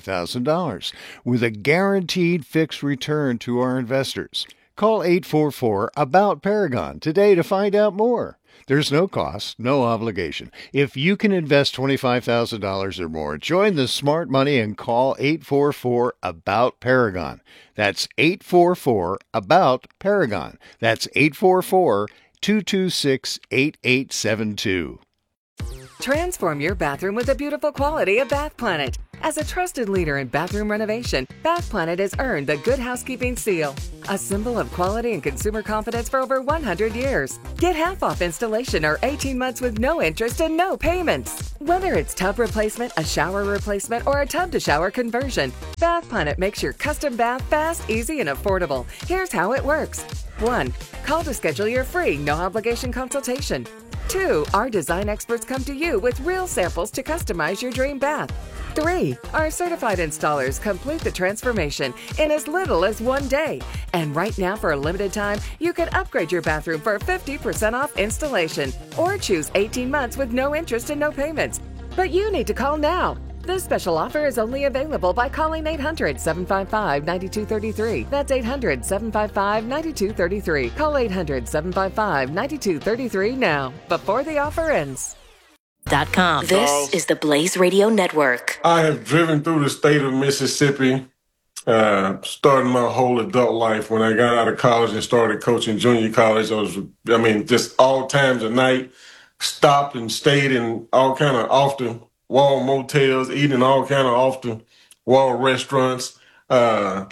thousand dollars with a guaranteed fixed return to our investors. Call eight four four, A B O U T, Paragon today to find out more. There's no cost, no obligation. If you can invest twenty-five thousand dollars or more, join the smart money and call eight four four, A B O U T, Paragon. That's eight four four, A B O U T, Paragon. That's eight four four, two two six, eight eight seven two. Transform your bathroom with the beautiful quality of Bath Planet. As a trusted leader in bathroom renovation, Bath Planet has earned the Good Housekeeping Seal, a symbol of quality and consumer confidence for over one hundred years. Get half off installation or eighteen months with no interest and no payments. Whether it's tub replacement, a shower replacement, or a tub-to-shower conversion, Bath Planet makes your custom bath fast, easy, and affordable. Here's how it works. one. Call to schedule your free, no-obligation consultation. two. Our design experts come to you with real samples to customize your dream bath. three. Our certified installers complete the transformation in as little as one day. And right now, for a limited time, you can upgrade your bathroom for fifty percent off installation or choose eighteen months with no interest and no payments. But you need to call now. This special offer is only available by calling eight hundred, seven five five, nine two three three. That's eight hundred, seven five five, nine two three three. Call eight hundred, seven five five, nine two three three now, before the offer ends. Dot com. This is the Blaze Radio Network. I have driven through the state of Mississippi, uh, starting my whole adult life. When I got out of college and started coaching junior college, I was, I mean, just all times of night, stopped and stayed in all kind of off the wall motels, eating all kind of off the wall restaurants. Uh,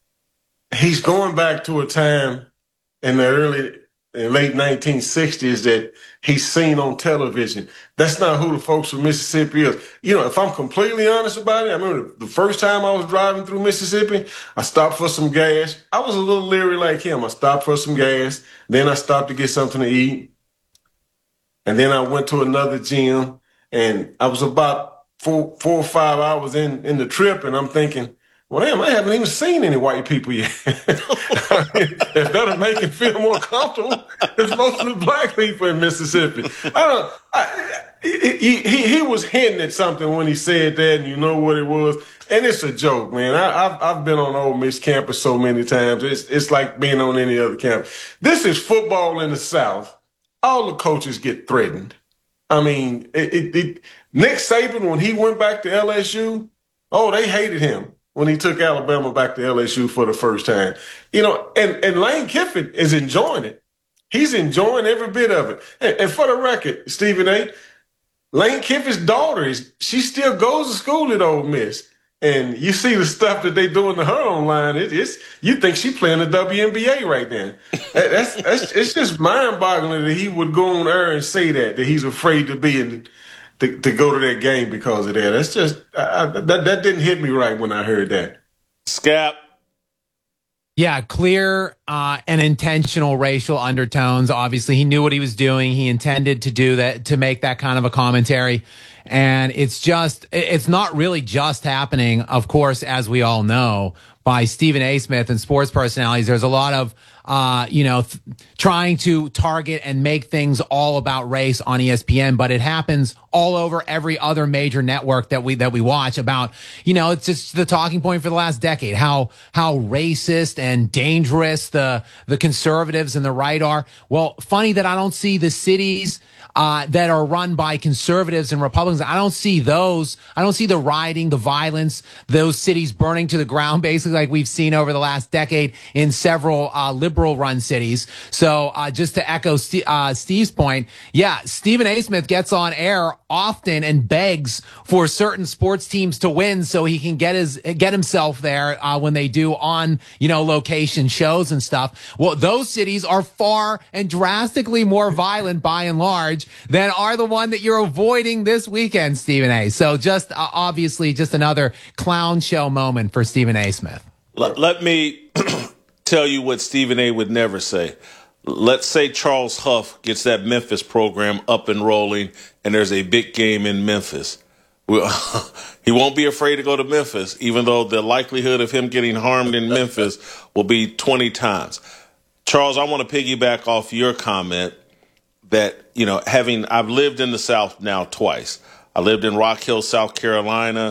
he's going back to a time in the early, in late nineteen sixties that he's seen on television. That's not who the folks from Mississippi is. You know, if I'm completely honest about it, I remember the first time I was driving through Mississippi, I stopped for some gas. I was a little leery like him. I stopped for some gas. Then I stopped to get something to eat. And then I went to another gym. And I was about four, four or five hours in, in the trip, and I'm thinking, well, damn, I haven't even seen any white people yet. I mean, if that'll make it feel more comfortable, it's mostly black people in Mississippi. I don't. I, he, he he was hinting at something when he said that, and you know what it was. And it's a joke, man. I, I've I've been on Ole Miss campus so many times. It's it's like being on any other campus. This is football in the South. All the coaches get threatened. I mean, it, it, it, Nick Saban, when he went back to L S U, oh, they hated him when he took Alabama back to L S U for the first time. You know, and, and Lane Kiffin is enjoying it. He's enjoying every bit of it. And, and for the record, Stephen A., Lane Kiffin's daughter, is she still goes to school at Ole Miss. And you see the stuff that they doing to her online. It, it's you think she playing the W N B A right now. That's that's it's just mind-boggling that he would go on air and say that that he's afraid to be in to, to go to that game because of that. That's just I, that that didn't hit me right when I heard that. Scap. Yeah, clear uh, and intentional racial undertones. Obviously, he knew what he was doing. He intended to do that, to make that kind of a commentary. And it's just, it's not really just happening, of course, as we all know, by Stephen A. Smith and sports personalities. There's a lot of, uh, you know, th- trying to target and make things all about race on E S P N, but it happens all over every other major network that we, that we watch about, you know, it's just the talking point for the last decade, how, how racist and dangerous the, the conservatives and the right are. Well, funny that I don't see the cities Uh, that are run by conservatives and Republicans. I don't see those. I don't see the rioting, the violence, those cities burning to the ground, basically like we've seen over the last decade in several uh, liberal-run cities. So uh, just to echo St- uh, Steve's point, yeah, Stephen A. Smith gets on air often and begs for certain sports teams to win so he can get his get himself there uh, when they do on, you know, location shows and stuff. Well, those cities are far and drastically more violent by and large than are the one that you're avoiding this weekend, Stephen A. So just uh, obviously just another clown show moment for Stephen A. Smith. Let, let me tell you what Stephen A. would never say. Let's say Charles Huff gets that Memphis program up and rolling and there's a big game in Memphis. Well, he won't be afraid to go to Memphis, even though the likelihood of him getting harmed in Memphis will be twenty times. Charles, I want to piggyback off your comment that, you know, having, I've lived in the South now twice. I lived in Rock Hill, South Carolina,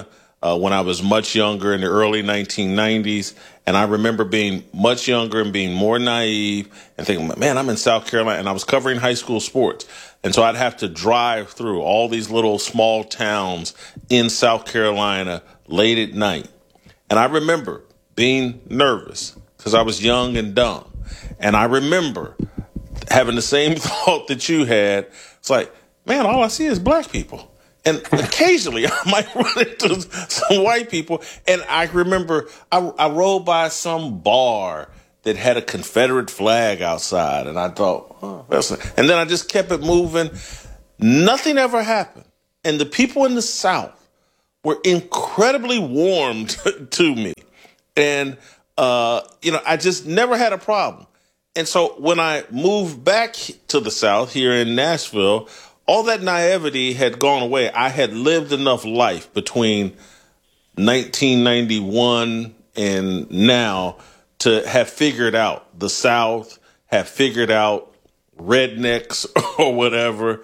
uh, when I was much younger in the early nineteen nineties. And I remember being much younger and being more naive and thinking, man, I'm in South Carolina. And I was covering high school sports. And so I'd have to drive through all these little small towns in South Carolina late at night. And I remember being nervous because I was young and dumb. And I remember having the same thought that you had. It's like, man, all I see is black people. And occasionally I might run into some white people. And I remember I, I rode by some bar that had a Confederate flag outside. And I thought, oh, that's a, and then I just kept it moving. Nothing ever happened. And the people in the South were incredibly warm to me. And, uh, you know, I just never had a problem. And so when I moved back to the South here in Nashville, all that naivety had gone away. I had lived enough life between nineteen ninety-one and now to have figured out the South, have figured out rednecks or whatever.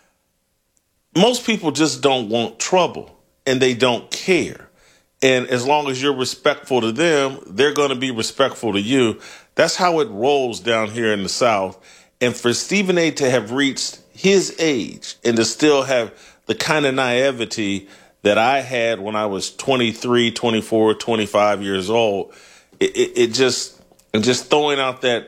Most people just don't want trouble and they don't care. And as long as you're respectful to them, they're going to be respectful to you. That's how it rolls down here in the South. And for Stephen A. to have reached his age and to still have the kind of naivety that I had when I was twenty-three, twenty-four, twenty-five years old, it, it, it just, and just throwing out that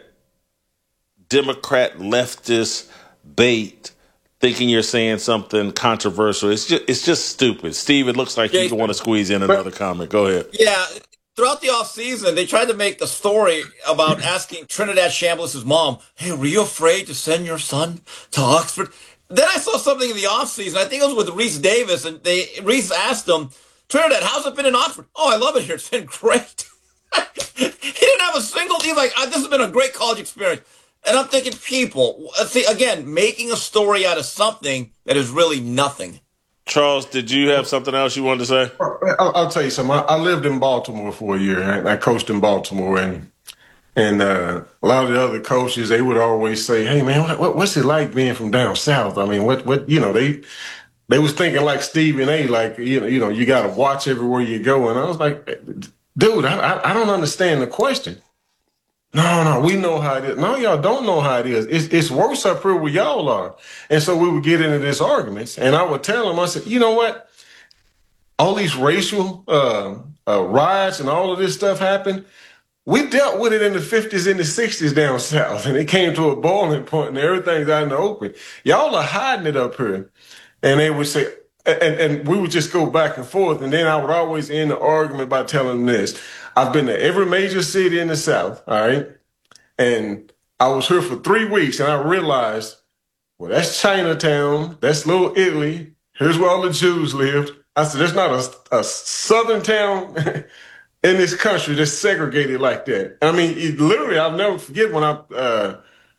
Democrat leftist bait, thinking you're saying something controversial. It's just, it's just stupid. Steve, it looks like you want to squeeze in another comment. Go ahead. Yeah. Throughout the offseason, they tried to make the story about asking Trinidad Chambliss' mom, hey, were you afraid to send your son to Oxford? Then I saw something in the offseason. I think it was with Reese Davis, and they Reese asked him, Trinidad, how's it been in Oxford? Oh, I love it here. It's been great. He didn't have a single, he's like, this has been a great college experience. And I'm thinking, people, see, again, making a story out of something that is really nothing. Charles, did you have something else you wanted to say? I'll, I'll tell you something. I, I lived in Baltimore for a year. I, I coached in Baltimore, and and uh, a lot of the other coaches, they would always say, "Hey, man, what, what, what's it like being from down south?" I mean, what what you know they they was thinking like Stephen A. Like you know you know you got to watch everywhere you go, and I was like, dude, I, I I don't understand the question. No, no, we know how it is. No, y'all don't know how it is. It's, it's worse up here where y'all are. And so we would get into this arguments, and I would tell them, I said, you know what? All these racial uh, uh, riots and all of this stuff happened. We dealt with it in the fifties and the sixties down south, and it came to a boiling point, and everything's out in the open. Y'all are hiding it up here. And they would say, and, and we would just go back and forth, and then I would always end the argument by telling them this. I've been to every major city in the South, all right? And I was here for three weeks, and I realized, well, that's Chinatown. That's Little Italy. Here's where all the Jews lived. I said, there's not a, a southern town in this country that's segregated like that. I mean, it, literally, I'll never forget when I, uh,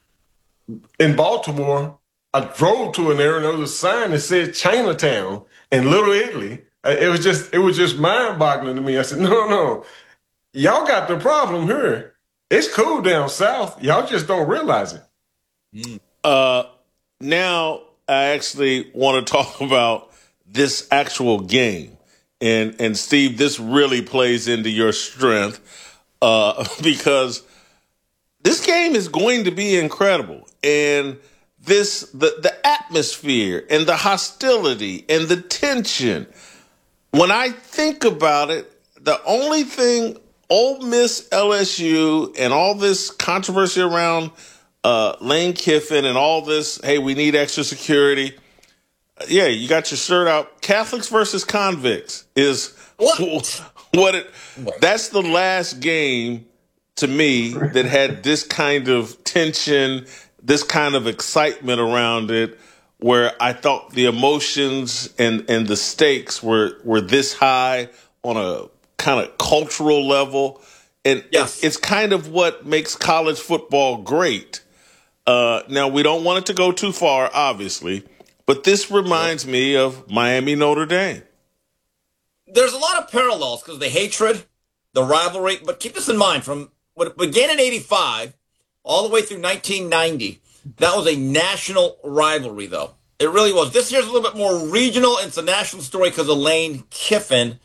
in Baltimore, I drove to an area, and there was a sign that said Chinatown and Little Italy. It was just, it was just mind-boggling to me. I said, no, no. Y'all got the problem here. It's cool down south. Y'all just don't realize it. Uh, now I actually want to talk about this actual game. And, and Steve, this really plays into your strength uh, because this game is going to be incredible. And this, the, the atmosphere and the hostility and the tension, when I think about it, the only thing Ole Miss, L S U, and all this controversy around uh, Lane Kiffin and all this, hey, we need extra security. Yeah, you got your shirt out. Catholics versus convicts is what, what it. That's the last game to me that had this kind of tension, this kind of excitement around it, where I thought the emotions and, and the stakes were, were this high on a kind of cultural level. And yes. it's kind of what makes college football great. Uh, now, we don't want it to go too far, obviously, but this reminds me of Miami Notre Dame. There's a lot of parallels because the hatred, the rivalry, but keep this in mind, from when it began in eighty-five all the way through nineteen ninety, that was a national rivalry, though. It really was. This year's a little bit more regional. It's a national story because of Lane Kiffin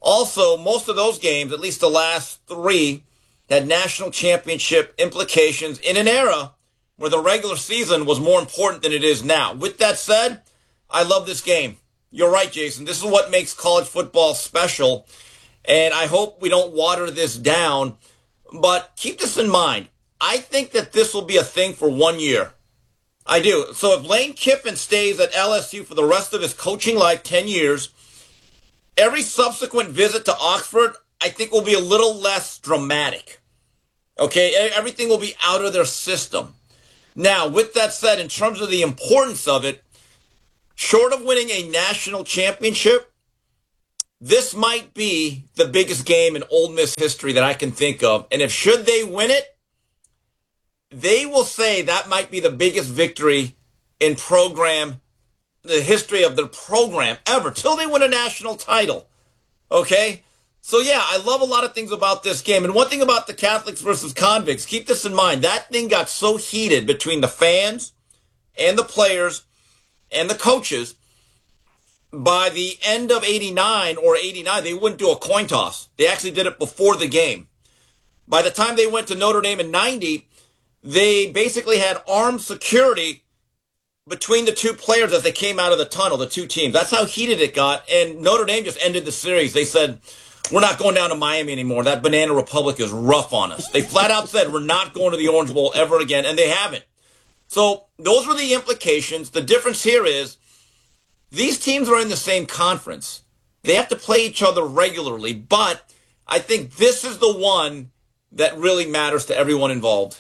Also, most of those games, at least the last three, had national championship implications in an era where the regular season was more important than it is now. With that said, I love this game. You're right, Jason. This is what makes college football special, and I hope we don't water this down. But keep this in mind. I think that this will be a thing for one year. I do. So if Lane Kiffin stays at L S U for the rest of his coaching life, ten years, every subsequent visit to Oxford, I think, will be a little less dramatic. Okay? Everything will be out of their system. Now, with that said, in terms of the importance of it, short of winning a national championship, this might be the biggest game in Ole Miss history that I can think of. And if should they win it, they will say that might be the biggest victory in program, the history of the program ever, till they win a national title. Okay? So, yeah, I love a lot of things about this game. And one thing about the Catholics versus convicts, keep this in mind. That thing got so heated between the fans and the players and the coaches. By the end of eighty-nine or eighty-nine, they wouldn't do a coin toss. They actually did it before the game. By the time they went to Notre Dame in ninety, they basically had armed security between the two players as they came out of the tunnel, the two teams. That's how heated it got. And Notre Dame just ended the series. They said, we're not going down to Miami anymore. That Banana Republic is rough on us. They flat out said, we're not going to the Orange Bowl ever again. And they haven't. So those were the implications. The difference here is these teams are in the same conference. They have to play each other regularly. But I think this is the one that really matters to everyone involved.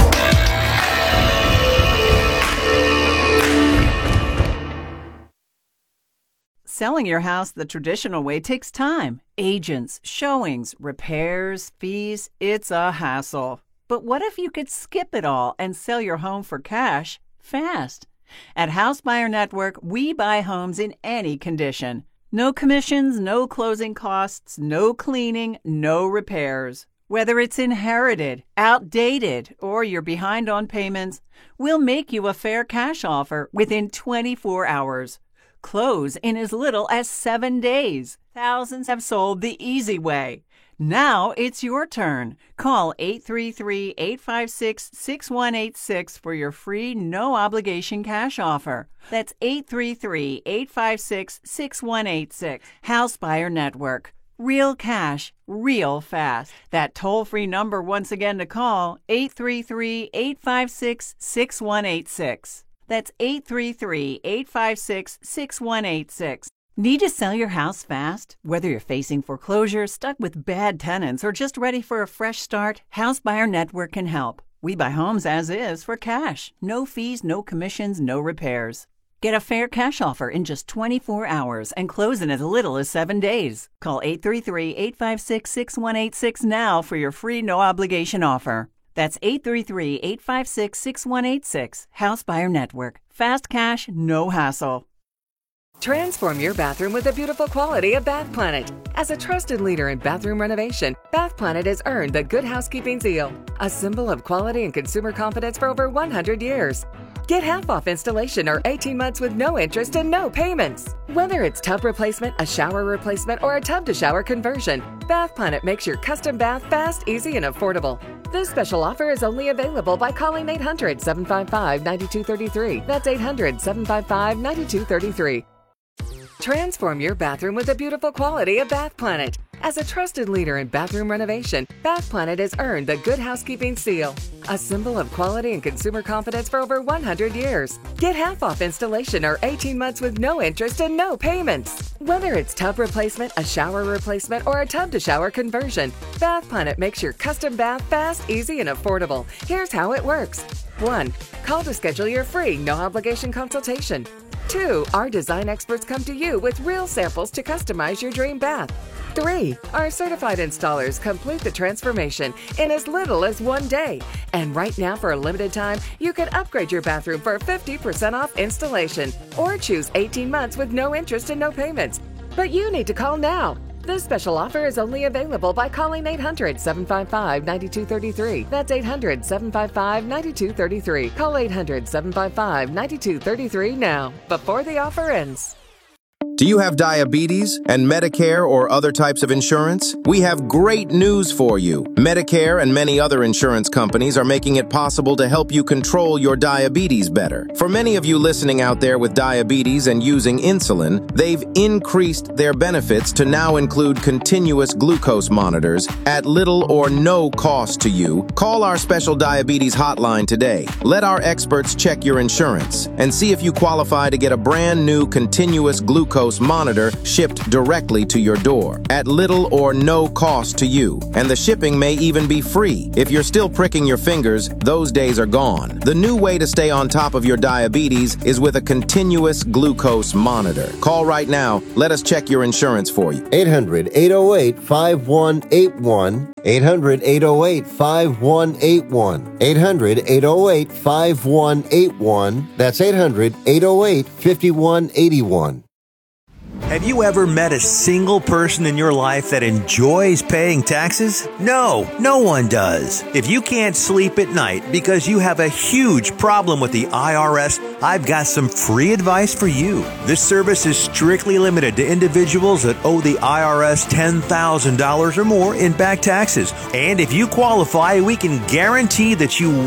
Selling your house the traditional way takes time. Agents, showings, repairs, fees, it's a hassle. But what if you could skip it all and sell your home for cash fast? At House Buyer Network, we buy homes in any condition. No commissions, no closing costs, no cleaning, no repairs. Whether it's inherited, outdated, or you're behind on payments, we'll make you a fair cash offer within twenty-four hours. Close in as little as seven days. Thousands have sold the easy way. Now it's your turn. Call eight three three, eight five six, six one eight six for your free, no-obligation cash offer. That's eight three three, eight five six, six one eight six. House Buyer Network. Real cash, real fast. That toll-free number once again to call, eight three three, eight five six, six one eight six. That's eight three three, eight five six, six one eight six. Need to sell your house fast? Whether you're facing foreclosure, stuck with bad tenants, or just ready for a fresh start, House Buyer Network can help. We buy homes as is for cash. No fees, no commissions, no repairs. Get a fair cash offer in just twenty-four hours and close in as little as seven days. Call eight three three, eight five six, six one eight six now for your free no-obligation offer. That's eight three three, eight five six, six one eight six. House Buyer Network. Fast cash, no hassle. Transform your bathroom with the beautiful quality of Bath Planet. As a trusted leader in bathroom renovation, Bath Planet has earned the Good Housekeeping seal, a symbol of quality and consumer confidence for over one hundred years. Get half off installation or eighteen months with no interest and no payments. Whether it's tub replacement, a shower replacement, or a tub-to-shower conversion, Bath Planet makes your custom bath fast, easy, and affordable. This special offer is only available by calling eight hundred, seven five five, nine two three three. That's eight hundred, seven five five, nine two three three. Transform your bathroom with the beautiful quality of Bath Planet. As a trusted leader in bathroom renovation, Bath Planet has earned the Good Housekeeping seal, a symbol of quality and consumer confidence for over one hundred years. Get half off installation or eighteen months with no interest and no payments. Whether it's tub replacement, a shower replacement, or a tub-to-shower conversion, Bath Planet makes your custom bath fast, easy, and affordable. Here's how it works. one. Call to schedule your free, no-obligation consultation. two. Our design experts come to you with real samples to customize your dream bath. three. Our certified installers complete the transformation in as little as one day. And right now, for a limited time, you can upgrade your bathroom for fifty percent off installation or choose eighteen months with no interest and no payments. But you need to call now. This special offer is only available by calling eight hundred, seven five five, nine two three three. That's eight hundred, seven five five, nine two three three. Call eight hundred, seven five five, nine two three three now, before the offer ends. Do you have diabetes and Medicare or other types of insurance? We have great news for you. Medicare and many other insurance companies are making it possible to help you control your diabetes better. For many of you listening out there with diabetes and using insulin, they've increased their benefits to now include continuous glucose monitors at little or no cost to you. Call our special diabetes hotline today. Let our experts check your insurance and see if you qualify to get a brand new continuous glucose monitor shipped directly to your door at little or no cost to you. And the shipping may even be free. If you're still pricking your fingers, those days are gone. The new way to stay on top of your diabetes is with a continuous glucose monitor. Call right now. Let us check your insurance for you. eight hundred, eight oh eight, five one eight one. eight hundred, eight oh eight, five one eight one. eight hundred, eight oh eight, five one eight one. That's eight hundred, eight oh eight, five one eight one. Have you ever met a single person in your life that enjoys paying taxes? No, no one does. If you can't sleep at night because you have a huge problem with the I R S, I've got some free advice for you. This service is strictly limited to individuals that owe the I R S ten thousand dollars or more in back taxes. And if you qualify, we can guarantee that you